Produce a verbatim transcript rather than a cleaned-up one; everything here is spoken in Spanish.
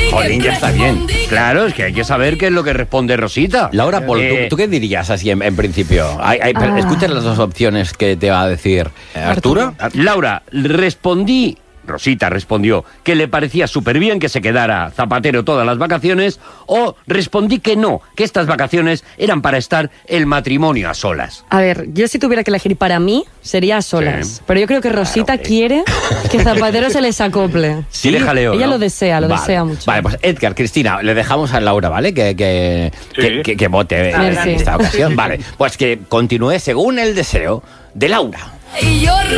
Jolín, ya está bien. Claro, es que hay que saber qué es lo que responde Rosita. Laura, Paul, Eh, ¿tú, ¿tú qué dirías así en, en principio? Hay, hay, Ah. Escucha las dos opciones que te va a decir eh, Arturo. Laura, respondí, Rosita respondió que le parecía súper bien que se quedara Zapatero todas las vacaciones, o respondí que no, que estas vacaciones eran para estar el matrimonio a solas. A ver, yo si tuviera que elegir para mí, sería a solas. Sí. Pero yo creo que Rosita Claro, sí. quiere que Zapatero se les acople. Sí, le jaleo, Ella ¿no? lo desea, lo Vale. desea mucho. Vale, pues Edgar, Cristina, le dejamos a Laura, ¿vale? Que, que, Sí. que, que- que vote en Merci. esta ocasión. Vale, pues que continúe según el deseo de Laura. Y yo